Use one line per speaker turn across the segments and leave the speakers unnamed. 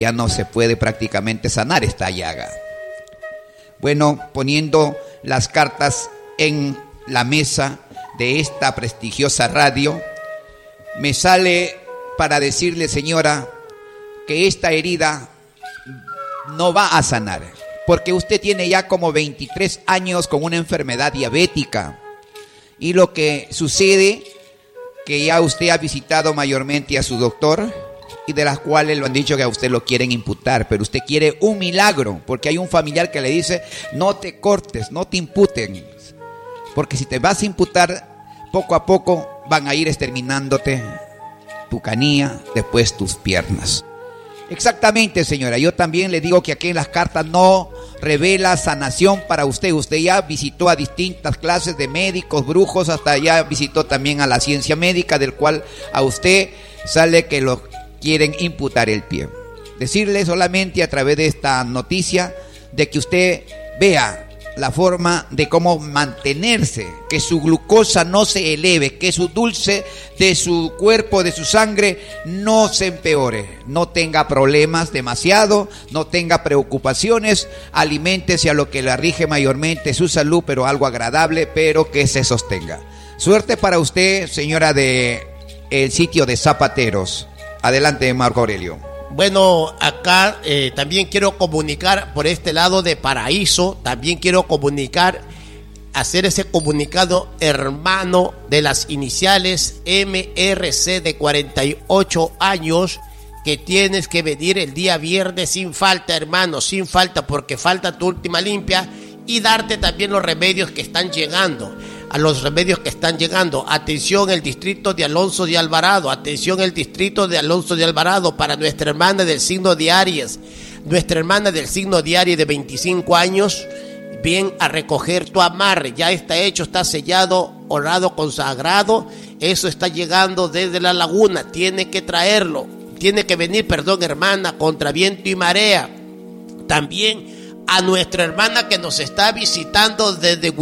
ya no se puede prácticamente sanar esta llaga. Bueno, poniendo las cartas en la mesa de esta prestigiosa radio, me sale para decirle, señora, que esta herida no va a sanar, porque usted tiene ya como 23 años con una enfermedad diabética, y lo que sucede que ya usted ha visitado mayormente a su doctor, y de las cuales lo han dicho que a usted lo quieren imputar, pero usted quiere un milagro, porque hay un familiar que le dice, no te cortes, no te imputen, porque si te vas a imputar, poco a poco van a ir exterminándote tu canilla, después tus piernas. Exactamente, señora, yo también le digo que aquí en las cartas no revela sanación para usted. Usted ya visitó a distintas clases de médicos, brujos, hasta ya visitó también a la ciencia médica, del cual a usted sale que lo quieren imputar el pie. Decirle solamente a través de esta noticia de que usted vea la forma de cómo mantenerse, que su glucosa no se eleve, que su dulce de su cuerpo, de su sangre, no se empeore, no tenga problemas demasiado, no tenga preocupaciones, aliméntese a lo que le rige mayormente su salud, pero algo agradable, pero que se sostenga. Suerte para usted, señora de el sitio de Zapateros. Adelante, Marco Aurelio.
Bueno, acá también quiero comunicar por este lado de Paraíso, también quiero comunicar, hacer ese comunicado, hermano, de las iniciales MRC de 48 años, que tienes que venir el día viernes sin falta, hermano, sin falta, porque falta tu última limpia, y darte también los remedios que están llegando. A los remedios que están llegando. Atención, el distrito de Alonso de Alvarado. Atención, el distrito de Alonso de Alvarado, para nuestra hermana del signo de Aries. Nuestra hermana del signo de Aries de 25 años. Ven a recoger tu amarre. Ya está hecho, está sellado, orado, consagrado. Eso está llegando desde la laguna. Tiene que traerlo. Tiene que venir, hermana, contra viento y marea. También a nuestra hermana que nos está visitando desde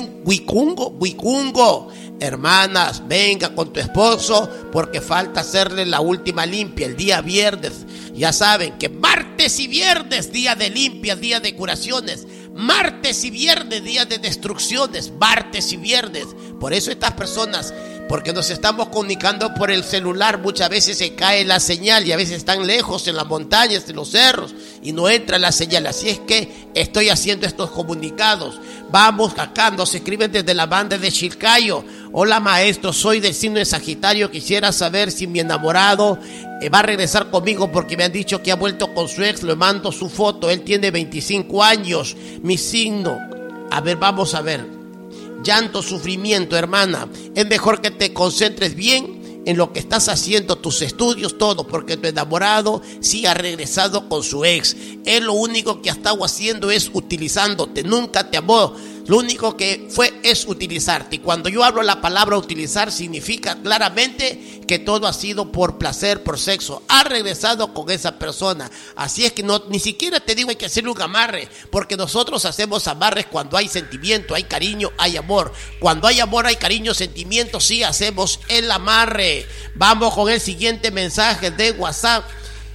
Huicungo. Hermanas, venga con tu esposo, porque falta hacerle la última limpia el día viernes. Ya saben que martes y viernes, día de limpias, día de curaciones. Martes y viernes, día de destrucciones. Martes y viernes. Por eso estas personas, porque nos estamos comunicando por el celular, muchas veces se cae la señal, y a veces están lejos en las montañas, en los cerros, y no entra la señal. Así es que estoy haciendo estos comunicados. Vamos acá, nos escriben desde la banda de Chilcayo. Hola maestro, soy del signo de Sagitario, quisiera saber si mi enamorado va a regresar conmigo, porque me han dicho que ha vuelto con su ex. Le mando su foto, él tiene 25 años, mi signo. A ver, vamos a ver. Llanto, sufrimiento, hermana. Es mejor que te concentres bien en lo que estás haciendo, tus estudios, todo, porque tu enamorado sí ha regresado con su ex. Él lo único que ha estado haciendo es utilizándote, nunca te amó. Lo único que fue es utilizarte. Y cuando yo hablo la palabra utilizar, significa claramente que todo ha sido por placer, por sexo. Ha regresado con esa persona. Así es que no, ni siquiera te digo hay que hacerle un amarre, porque nosotros hacemos amarres cuando hay sentimiento, hay cariño, hay amor. Cuando hay amor, hay cariño, sentimiento, sí hacemos el amarre. Vamos con el siguiente mensaje de WhatsApp.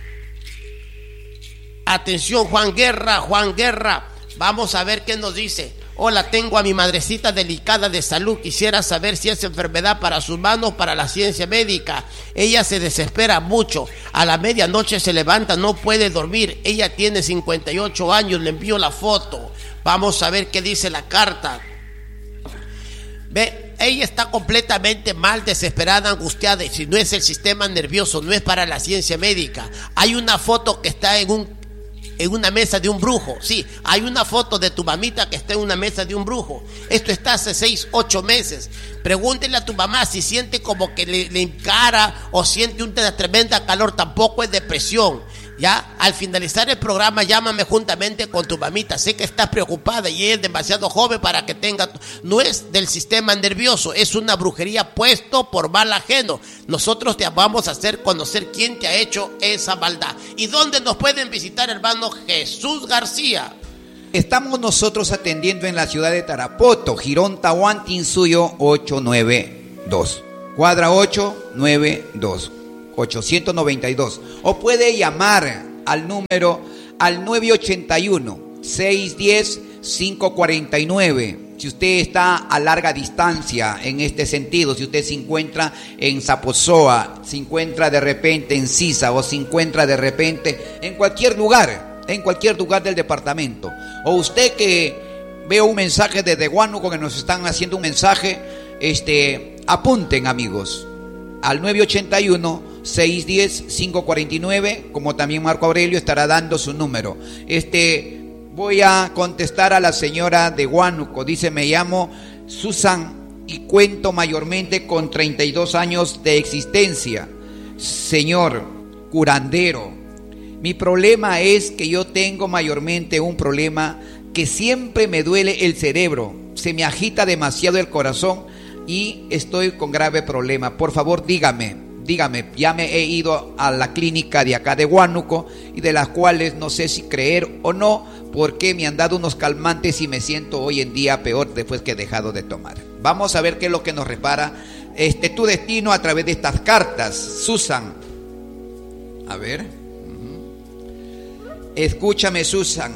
Atención, Juan Guerra. Vamos a ver qué nos dice. Hola, tengo a mi madrecita delicada de salud. Quisiera saber si es enfermedad para sus manos, para la ciencia médica. Ella se desespera mucho. A la medianoche se levanta, no puede dormir. Ella tiene 58 años. Le envío la foto. Vamos a ver qué dice la carta. Ve, ella está completamente mal, desesperada, angustiada. Y si no es el sistema nervioso, no es para la ciencia médica. Hay una foto que está en una mesa de un brujo. Sí, hay una foto de tu mamita que está en una mesa de un brujo. Esto está hace 6-8 meses. Pregúntele a tu mamá si siente como que le encara o siente una tremenda calor. Tampoco es depresión. Ya, al finalizar el programa, llámame juntamente con tu mamita. Sé que estás preocupada y ella es demasiado joven para que tenga. No es del sistema nervioso, es una brujería puesto por mal ajeno. Nosotros te vamos a hacer conocer quién te ha hecho esa maldad. ¿Y dónde nos pueden visitar, hermano Jesús García?
Estamos nosotros atendiendo en la ciudad de Tarapoto, Girón Tahuantinsuyo 892, cuadra 892. 892, o puede llamar al 981-610-549. Si usted está a larga distancia en este sentido, si usted se encuentra en Zaposoa, se encuentra de repente en Sisa o se encuentra de repente en cualquier lugar del departamento, o usted que veo un mensaje desde Huánuco que nos están haciendo un mensaje, apunten, amigos, al 981-610-549, como también Marco Aurelio estará dando su número. Voy a contestar a la señora de Huánuco. Dice: me llamo Susan y cuento mayormente con 32 años de existencia. Señor curandero, mi problema es que yo tengo mayormente un problema que siempre me duele el cerebro, se me agita demasiado el corazón y estoy con grave problema. Por favor, dígame, ya me he ido a la clínica de acá de Huánuco y de las cuales no sé si creer o no, porque me han dado unos calmantes y me siento hoy en día peor después que he dejado de tomar. Vamos a ver qué es lo que nos repara tu destino a través de estas cartas, Susan. A ver. Escúchame, Susan.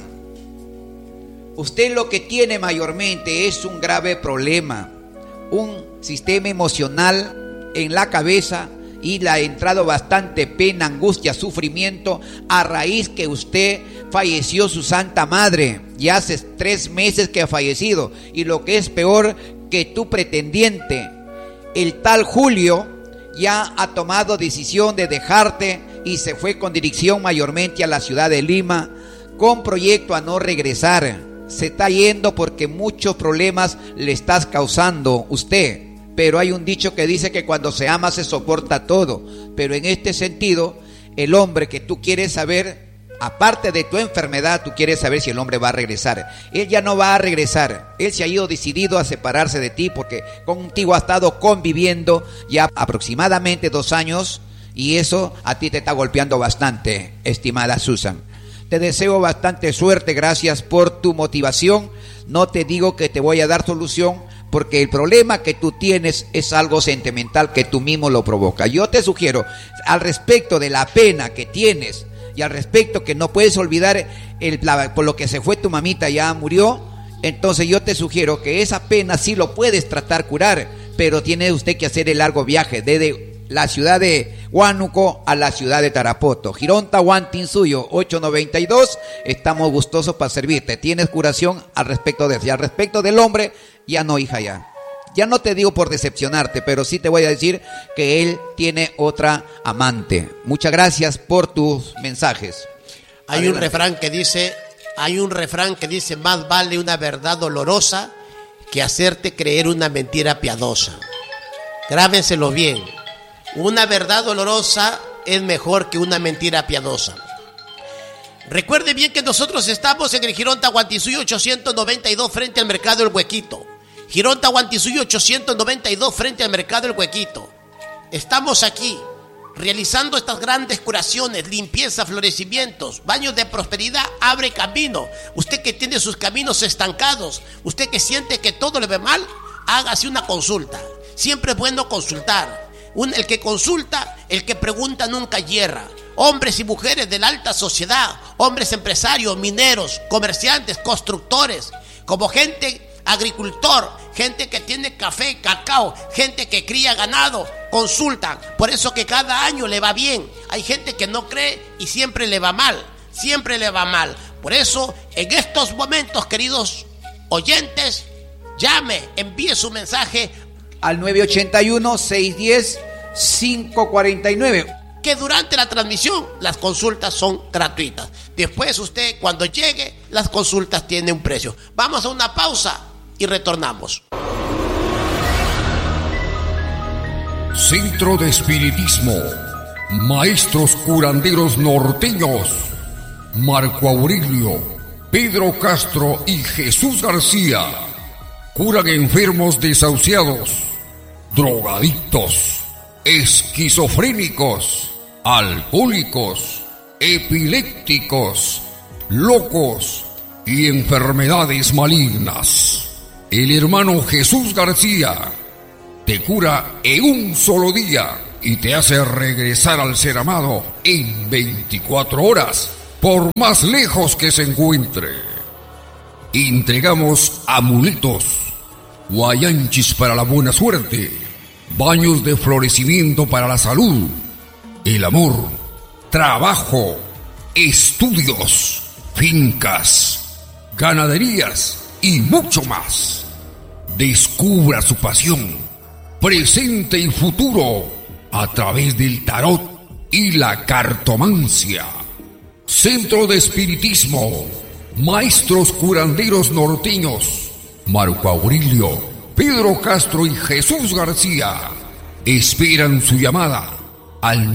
Usted lo que tiene mayormente es un grave problema, un sistema emocional en la cabeza, y le ha entrado bastante pena, angustia, sufrimiento a raíz que usted falleció su santa madre. Ya hace 3 meses que ha fallecido, y lo que es peor, que tu pretendiente, el tal Julio, ya ha tomado decisión de dejarte y se fue con dirección mayormente a la ciudad de Lima, con proyecto a no regresar. Se está yendo porque muchos problemas le estás causando usted. Pero hay un dicho que dice que cuando se ama se soporta todo. Pero en este sentido, el hombre que tú quieres saber, aparte de tu enfermedad, tú quieres saber si el hombre va a regresar. Él ya no va a regresar. Él se ha ido decidido a separarse de ti porque contigo ha estado conviviendo ya aproximadamente 2 años, y eso a ti te está golpeando bastante, estimada Susan. Te deseo bastante suerte, gracias por tu motivación. No te digo que te voy a dar solución, porque el problema que tú tienes es algo sentimental que tú mismo lo provoca. Yo te sugiero, al respecto de la pena que tienes y al respecto que no puedes olvidar por lo que se fue tu mamita, ya murió, entonces yo te sugiero que esa pena sí lo puedes tratar curar, pero tiene usted que hacer el largo viaje desde la ciudad de Huánuco a la ciudad de Tarapoto. Gironta Huantinsuyo 892. Estamos gustosos para servirte. Tienes curación al respecto de eso. Y al respecto del hombre, ya no, hija, ya no te digo por decepcionarte, pero sí te voy a decir que él tiene otra amante. Muchas gracias por tus mensajes.
Hay un refrán que dice, más vale una verdad dolorosa que hacerte creer una mentira piadosa. Grábenselo bien. Una verdad dolorosa es mejor que una mentira piadosa. Recuerde bien que nosotros estamos en el Gironta Huantinsuyo 892 frente al mercado El Huequito. Gironta Huantinsuyo 892 frente al mercado El Huequito. Estamos aquí realizando estas grandes curaciones, limpieza, florecimientos, baños de prosperidad, abre camino. Usted que tiene sus caminos estancados, usted que siente que todo le ve mal, hágase una consulta. Siempre es bueno consultar. El que consulta, el que pregunta nunca yerra. Hombres y mujeres de la alta sociedad, hombres empresarios, mineros, comerciantes, constructores, como gente agricultor, gente que tiene café, cacao, gente que cría ganado, consultan. Por eso que cada año le va bien. Hay gente que no cree y siempre le va mal, Por eso, en estos momentos, queridos oyentes, llame, envíe su mensaje
al 981-610-549.
Que durante la transmisión las consultas son gratuitas. Después usted, cuando llegue, las consultas tienen un precio. Vamos a una pausa y retornamos.
Centro de Espiritismo. Maestros curanderos norteños. Marco Aurelio, Pedro Castro y Jesús García. Curan enfermos desahuciados, drogadictos, esquizofrénicos, alcohólicos, epilépticos, locos y enfermedades malignas. El hermano Jesús García te cura en un solo día y te hace regresar al ser amado en 24 horas. por más lejos que se encuentre. Entregamos amuletos, guayanchis para la buena suerte, baños de florecimiento para la salud, el amor, trabajo, estudios, fincas, ganaderías y mucho más. Descubra su pasión, presente y futuro, a través del tarot y la cartomancia. Centro de Espiritismo, maestros curanderos norteños, Marco Aurelio, Pedro Castro y Jesús García. Esperan su llamada al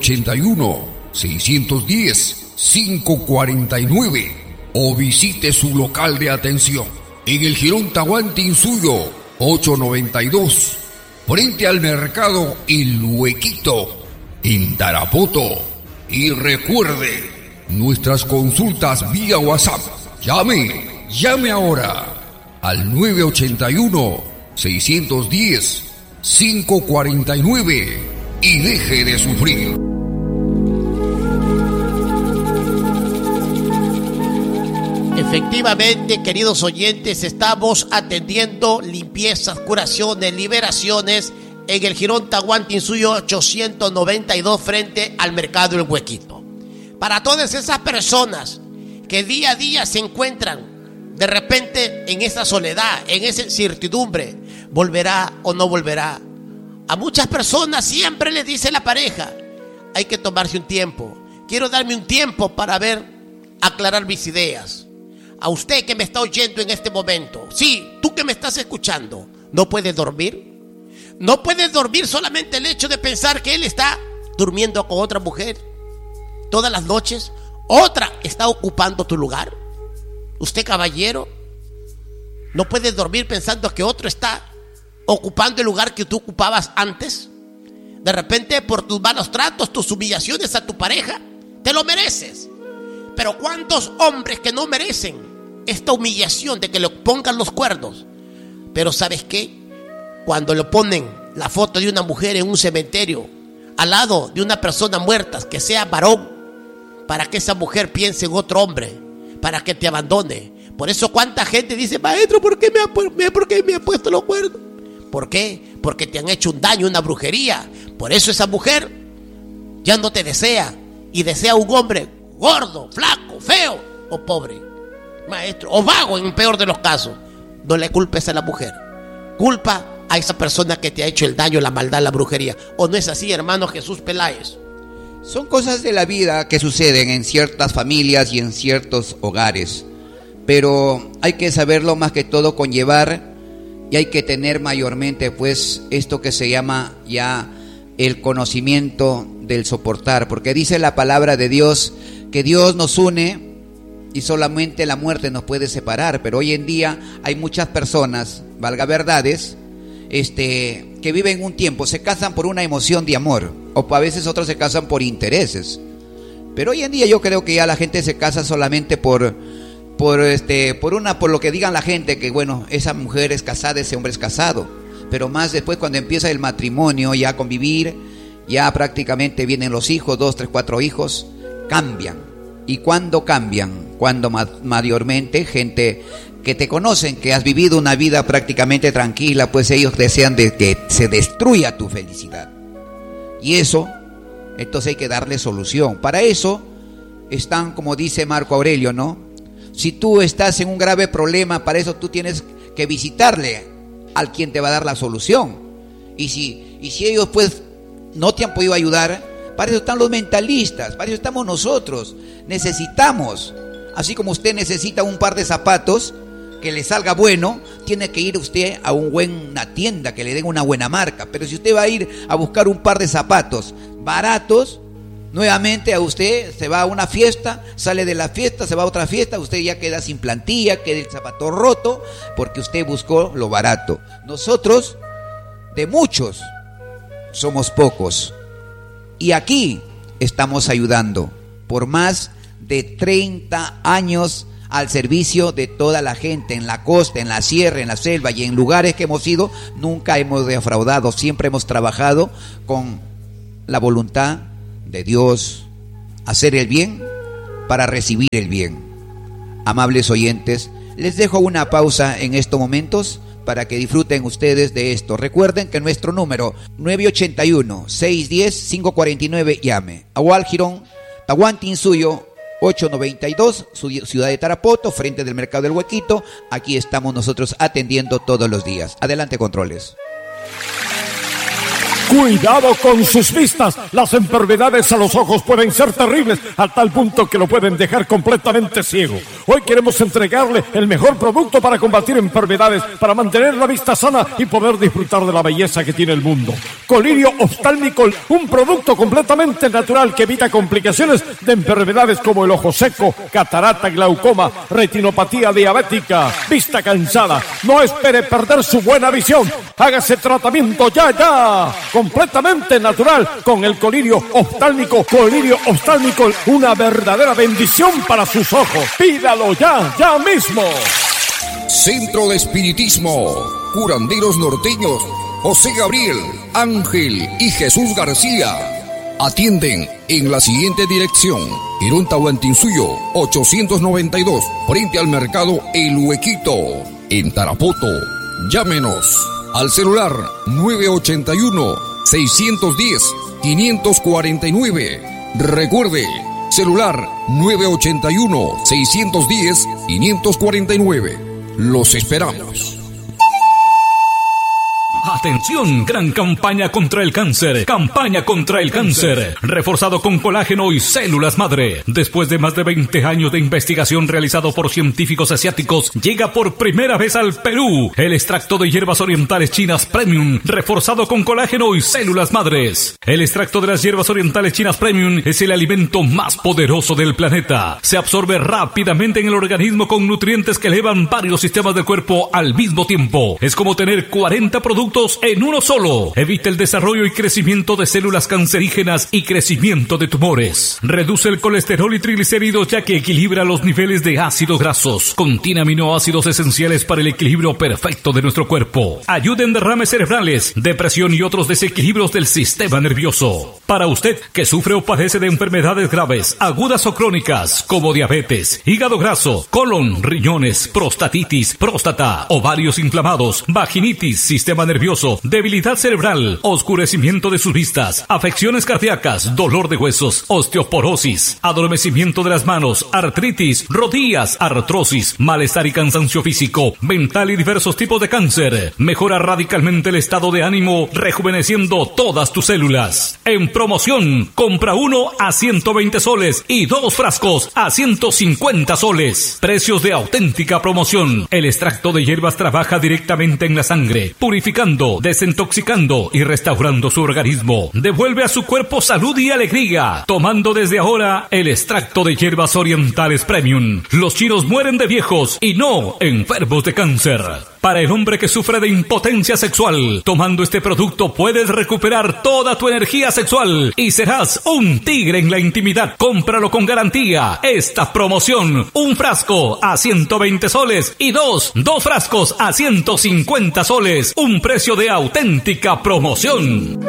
981-610-549 o visite su local de atención en el Jirón Tahuantinsuyo 892, frente al mercado El Huequito, en Tarapoto. Y recuerde, nuestras consultas vía WhatsApp. Llame ahora al 981-610-549 y deje de sufrir.
Efectivamente, queridos oyentes, estamos atendiendo limpiezas, curaciones, liberaciones en el Jirón Tahuantinsuyo 892 frente al mercado El Huequito. Para todas esas personas que día a día se encuentran de repente en esa soledad, en esa incertidumbre, ¿volverá o no volverá? A muchas personas siempre les dice la pareja, hay que tomarse un tiempo. Quiero darme un tiempo para aclarar mis ideas. A usted que me está oyendo en este momento, sí, tú que me estás escuchando, ¿no puedes dormir? ¿No puedes dormir solamente el hecho de pensar que él está durmiendo con otra mujer todas las noches? ¿Otra está ocupando tu lugar? Usted, caballero, ¿no puedes dormir pensando que otro está ocupando el lugar que tú ocupabas antes? De repente, por tus malos tratos, tus humillaciones a tu pareja, te lo mereces. Pero ¿cuántos hombres que no merecen esta humillación de que le pongan los cuernos? Pero ¿sabes qué? Cuando le ponen la foto de una mujer en un cementerio al lado de una persona muerta, que sea varón, para que esa mujer piense en otro hombre, para que te abandone. Por eso cuánta gente dice, maestro, ¿por qué me ha puesto los cuernos? ¿Por qué? Porque te han hecho un daño, una brujería. Por eso esa mujer ya no te desea y desea un hombre gordo, flaco, feo o pobre, maestro, o vago en el peor de los casos. No le culpes a la mujer, culpa a esa persona que te ha hecho el daño, la maldad, la brujería. ¿O no es así, hermano Jesús Peláez?
Son cosas de la vida que suceden en ciertas familias y en ciertos hogares, pero hay que saberlo más que todo conllevar, y hay que tener mayormente pues esto que se llama ya el conocimiento del soportar, porque dice la palabra de Dios que Dios nos une y solamente la muerte nos puede separar. Pero hoy en día hay muchas personas, valga verdades, que viven un tiempo, se casan por una emoción de amor, o a veces otros se casan por intereses. Pero hoy en día yo creo que ya la gente se casa solamente por lo que digan la gente, que bueno, esa mujer es casada, ese hombre es casado. Pero más después, cuando empieza el matrimonio, ya a convivir, ya prácticamente vienen los hijos, 2, 3, 4 hijos, cambian. ¿Y cuándo cambian? Cuando mayormente gente que te conocen, que has vivido una vida prácticamente tranquila, pues ellos desean de que se destruya tu felicidad. Y eso, entonces hay que darle solución. Para eso están, como dice Marco Aurelio, ¿no? Si tú estás en un grave problema, para eso tú tienes que visitarle al quien te va a dar la solución. Y si ellos pues no te han podido ayudar, para eso están los mentalistas, para eso estamos nosotros. Necesitamos, así como usted necesita un par de zapatos que le salga bueno, tiene que ir usted a una tienda que le den una buena marca. Pero si usted va a ir a buscar un par de zapatos baratos, nuevamente a usted se va a una fiesta, sale de la fiesta, se va a otra fiesta, usted ya queda sin plantilla, queda el zapato roto, porque usted buscó lo barato. Nosotros, de muchos, somos pocos. Y aquí estamos ayudando por más de 30 años al servicio de toda la gente, en la costa, en la sierra, en la selva y en lugares que hemos ido. Nunca hemos defraudado, siempre hemos trabajado con la voluntad de Dios, hacer el bien para recibir el bien. Amables oyentes, les dejo una pausa en estos momentos para que disfruten ustedes de esto. Recuerden que nuestro número 981-610-549 llame. Agual Girón, Tahuantinsuyo 892, ciudad de Tarapoto, frente del mercado del Huequito. Aquí estamos nosotros atendiendo todos los días. Adelante, controles.
Cuidado con sus vistas. Las enfermedades a los ojos pueden ser terribles a tal punto que lo pueden dejar completamente ciego. Hoy queremos entregarle el mejor producto para combatir enfermedades, para mantener la vista sana y poder disfrutar de la belleza que tiene el mundo. Colirio Oftálmico, un producto completamente natural que evita complicaciones de enfermedades como el ojo seco, catarata, glaucoma, retinopatía diabética, vista cansada. No espere perder su buena visión. Hágase tratamiento ya. Completamente natural con el colirio oftálmico. Colirio oftálmico, una verdadera bendición para sus ojos. Pídalo ya mismo.
Centro de Espiritismo, Curanderos Norteños, José Gabriel, Ángel y Jesús García. Atienden en la siguiente dirección: Girón Tahuantinsuyo 892, frente al mercado El Huequito, en Tarapoto. Llámenos al celular 981-610-549. Recuerde, celular 981-610-549. Los esperamos.
Atención, gran campaña contra el cáncer. Campaña contra el cáncer. Reforzado con colágeno y células madre. Después de más de 20 años de investigación realizado por científicos asiáticos, llega por primera vez al Perú el extracto de hierbas orientales chinas Premium, reforzado con colágeno y células madres. El extracto de las hierbas orientales chinas Premium es el alimento más poderoso del planeta. Se absorbe rápidamente en el organismo con nutrientes que elevan varios sistemas del cuerpo al mismo tiempo. Es como tener 40 productos en uno solo. Evita el desarrollo y crecimiento de células cancerígenas y crecimiento de tumores. Reduce el colesterol y triglicéridos, ya que equilibra los niveles de ácidos grasos. Contiene aminoácidos esenciales para el equilibrio perfecto de nuestro cuerpo. Ayuda en derrames cerebrales, depresión y otros desequilibrios del sistema nervioso. Para usted que sufre o padece de enfermedades graves, agudas o crónicas, como diabetes, hígado graso, colon, riñones, prostatitis, próstata, ovarios inflamados, vaginitis, sistema nervioso, debilidad cerebral, oscurecimiento de sus vistas, afecciones cardíacas, dolor de huesos, osteoporosis, adormecimiento de las manos, artritis, rodillas, artrosis, malestar y cansancio físico, mental y diversos tipos de cáncer. Mejora radicalmente el estado de ánimo, rejuveneciendo todas tus células. En promoción, compra 1 a 120 soles y 2 frascos a 150 soles. Precios de auténtica promoción. El extracto de hierbas trabaja directamente en la sangre, purificando, desintoxicando y restaurando su organismo. Devuelve a su cuerpo salud y alegría, tomando desde ahora el extracto de hierbas orientales Premium. Los chinos mueren de viejos y no enfermos de cáncer. Para el hombre que sufre de impotencia sexual, tomando este producto puedes recuperar toda tu energía sexual y serás un tigre en la intimidad. Cómpralo con garantía. Esta promoción: un frasco a 120 soles y dos frascos a 150 soles. Un precio de auténtica promoción.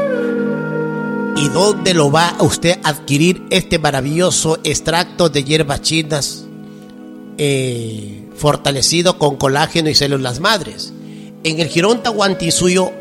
¿Y dónde lo va a usted a adquirir este maravilloso extracto de hierbas chinas fortalecido con colágeno y células madres? En el Girón Tahuantinsuyo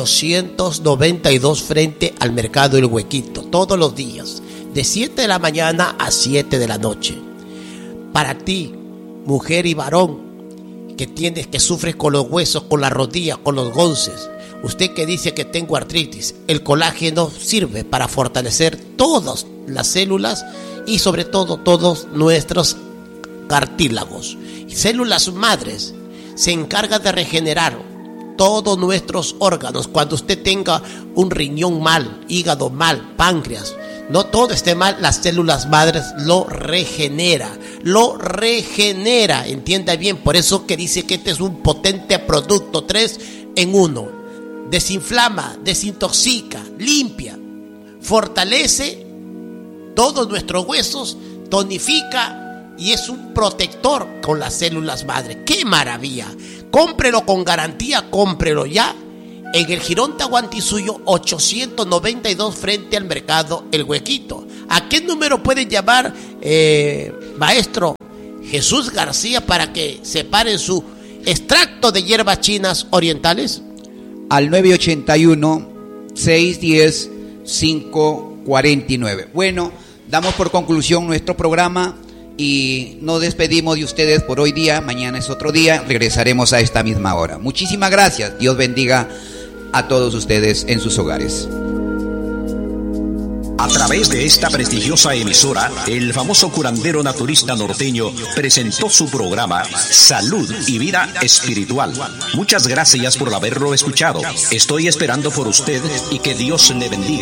892, frente al mercado El Huequito, todos los días de 7 de la mañana a 7 de la noche. Para ti, mujer y varón, que sufres con los huesos, con las rodillas, con los gonces, usted que dice que tengo artritis, el colágeno sirve para fortalecer todas las células y sobre todo todos nuestros cartílagos. Células madres se encarga de regenerar todos nuestros órganos. Cuando usted tenga un riñón mal, hígado mal, páncreas, no todo esté mal, las células madres lo regenera, entienda bien. Por eso que dice que este es un potente producto, 3 en 1. Desinflama, desintoxica, limpia, fortalece todos nuestros huesos, tonifica y es un protector con las células madre. ¡Qué maravilla! Cómprelo con garantía, cómprelo ya. En el Girón Tahuantinsuyo 892, frente al mercado El Huequito. ¿A qué número pueden llamar maestro Jesús García para que separen su extracto de hierbas chinas orientales?
Al 981-610-549. Bueno, damos por conclusión nuestro programa y nos despedimos de ustedes por hoy día. Mañana es otro día, regresaremos a esta misma hora. Muchísimas gracias. Dios bendiga a todos ustedes en sus hogares.
A través de esta prestigiosa emisora, el famoso curandero naturista norteño presentó su programa Salud y Vida Espiritual. Muchas gracias por haberlo escuchado. Estoy esperando por usted y que Dios le bendiga.